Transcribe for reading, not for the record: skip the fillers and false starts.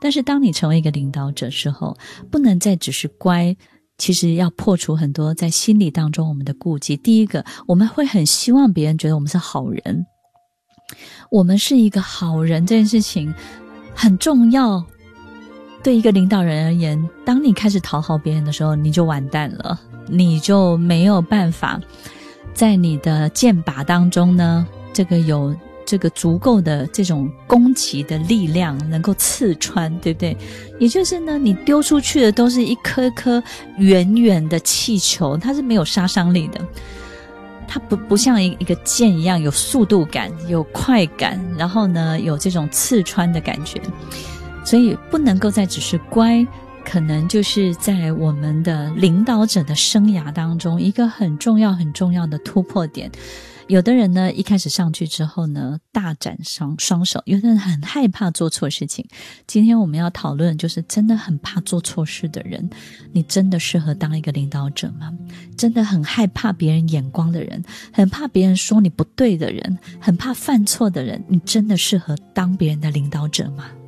但是当你成为一个领导者之后，不能再只是乖，其实要破除很多在心理当中我们的顾忌。第一个，我们会很希望别人觉得我们是好人，我们是一个好人，这件事情很重要。对一个领导人而言，当你开始讨好别人的时候，你就完蛋了，你就没有办法在你的剑拔当中呢，有这个足够的这种攻击的力量能够刺穿，对不对？也就是呢，你丢出去的都是一颗颗圆圆的气球，它是没有杀伤力的，它不像一个剑一样有速度感，有快感，然后呢有这种刺穿的感觉。所以不能够再只是乖，可能就是在我们的领导者的生涯当中一个很重要很重要的突破点。有的人呢一开始上去之后呢大展双手，有的人很害怕做错事情。今天我们要讨论就是真的很怕做错事的人，你真的适合当一个领导者吗？真的很害怕别人眼光的人，很怕别人说你不对的人，很怕犯错的人，你真的适合当别人的领导者吗？